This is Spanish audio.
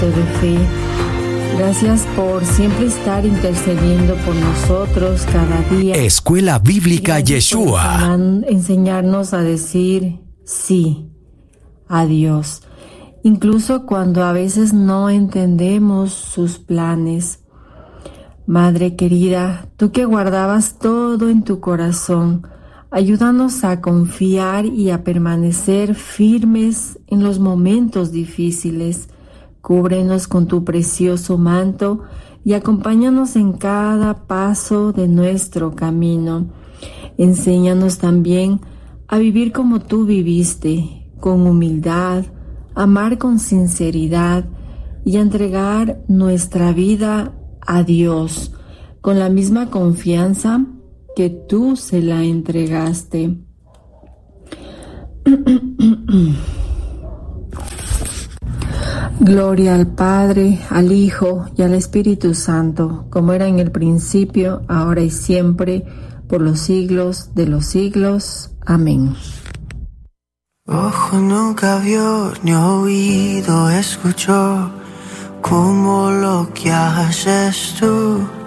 de fe. Gracias por siempre estar intercediendo por nosotros cada día. Escuela Bíblica Yeshua. Enseñarnos a decir sí a Dios, incluso cuando a veces no entendemos sus planes. Madre querida, tú que guardabas todo en tu corazón, ayúdanos a confiar y a permanecer firmes en los momentos difíciles. Cúbrenos con tu precioso manto y acompáñanos en cada paso de nuestro camino. Enséñanos también a vivir como tú viviste, con humildad, amar con sinceridad y a entregar nuestra vida a Dios con la misma confianza que tú se la entregaste. Gloria al Padre, al Hijo y al Espíritu Santo, como era en el principio, ahora y siempre, por los siglos de los siglos. Amén. Ojo nunca vio ni oído escuchó como lo que haces tú.